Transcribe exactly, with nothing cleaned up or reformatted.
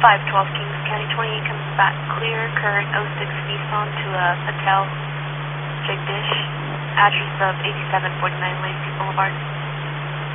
five twelve Kings County twenty-eight comes back clear, current oh six Nissan to uh, Patel, Jagdish, address of eighty-seven forty-nine Lacy Boulevard.